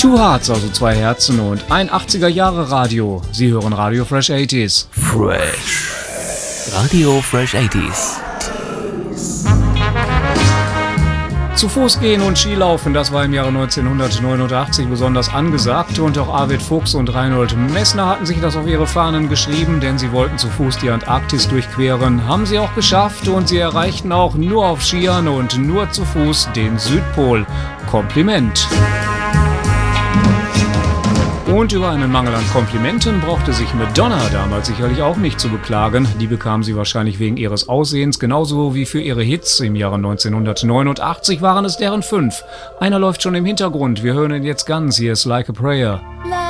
Two Hearts, also zwei Herzen und ein 80er-Jahre-Radio. Sie hören Radio Fresh 80s. Fresh. Radio Fresh 80s. Zu Fuß gehen und Skilaufen, das war im Jahre 1989 besonders angesagt und auch Arvid Fuchs und Reinhold Messner hatten sich das auf ihre Fahnen geschrieben, denn sie wollten zu Fuß die Antarktis durchqueren. Haben sie auch geschafft und sie erreichten auch nur auf Skiern und nur zu Fuß den Südpol. Kompliment! Und über einen Mangel an Komplimenten brauchte sich Madonna damals sicherlich auch nicht zu beklagen. Die bekam sie wahrscheinlich wegen ihres Aussehens, genauso wie für ihre Hits. Im Jahre 1989 waren es deren 5. Einer läuft schon im Hintergrund, wir hören ihn jetzt ganz. Hier ist Like a Prayer.